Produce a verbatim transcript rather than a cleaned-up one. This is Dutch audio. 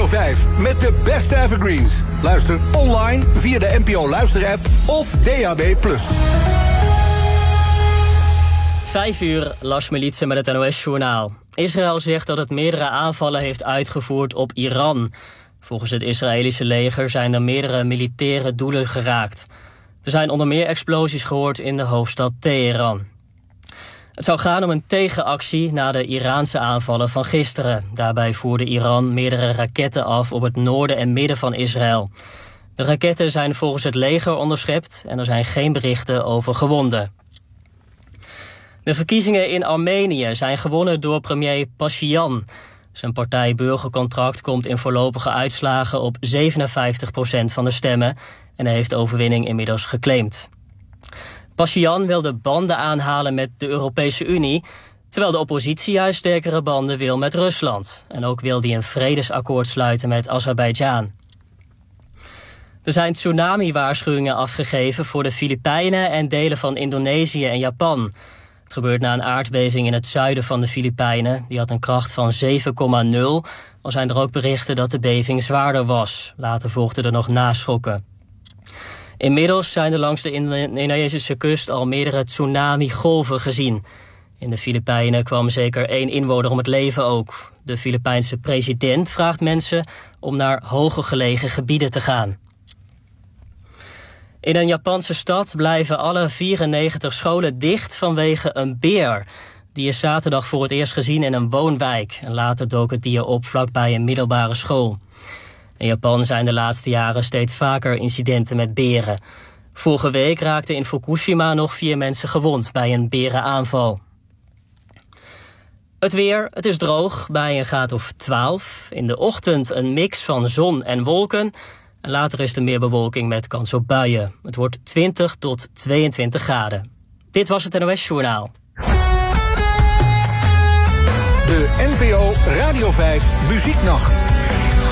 vijf met de beste evergreens. Luister online via de N P O luisterapp of D A B plus. Vijf uur, Lars Militsen met het N O S-journaal. Israël zegt dat het meerdere aanvallen heeft uitgevoerd op Iran. Volgens het Israëlische leger zijn er meerdere militaire doelen geraakt. Er zijn onder meer explosies gehoord in de hoofdstad Teheran. Het zou gaan om een tegenactie na de Iraanse aanvallen van gisteren. Daarbij voerde Iran meerdere raketten af op het noorden en midden van Israël. De raketten zijn volgens het leger onderschept en er zijn geen berichten over gewonden. De verkiezingen in Armenië zijn gewonnen door premier Pashinyan. Zijn partij Burgercontract komt in voorlopige uitslagen op zevenenvijftig procent van de stemmen en hij heeft de overwinning inmiddels geclaimd. Pashinyan wil de banden aanhalen met de Europese Unie, terwijl de oppositie juist sterkere banden wil met Rusland. En ook wil hij een vredesakkoord sluiten met Azerbeidzjan. Er zijn tsunami-waarschuwingen afgegeven voor de Filipijnen en delen van Indonesië en Japan. Het gebeurt na een aardbeving in het zuiden van de Filipijnen. Die had een kracht van zeven komma nul. Al zijn er ook berichten dat de beving zwaarder was. Later volgden er nog naschokken. Inmiddels zijn er langs de Indonesische kust al meerdere tsunami-golven gezien. In de Filipijnen kwam zeker één inwoner om het leven ook. De Filipijnse president vraagt mensen om naar hoger gelegen gebieden te gaan. In een Japanse stad blijven alle vierennegentig scholen dicht vanwege een beer. Die is zaterdag voor het eerst gezien in een woonwijk. En later dook het dier op vlakbij een middelbare school. In Japan zijn de laatste jaren steeds vaker incidenten met beren. Vorige week raakten in Fukushima nog vier mensen gewond bij een berenaanval. Het weer, het is droog bij een graad of twaalf. In de ochtend een mix van zon en wolken. En later is er meer bewolking met kans op buien. Het wordt twintig tot tweeëntwintig graden. Dit was het N O S-journaal. De N P O Radio vijf Muzieknacht.